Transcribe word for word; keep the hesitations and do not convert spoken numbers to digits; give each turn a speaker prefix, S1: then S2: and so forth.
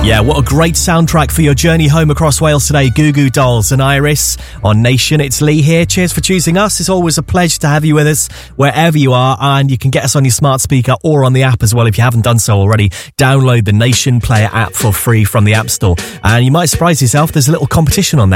S1: Yeah, what a great soundtrack for your journey home across Wales today. Goo Goo Dolls and Iris on Nation. It's Lee here. Cheers for choosing us. It's always a pleasure to have you with us wherever you are, and you can get us on your smart speaker or on the app as well if you haven't done so already. Download the Nation Player app for free from the App Store, and you might surprise yourself, there's a little competition on there.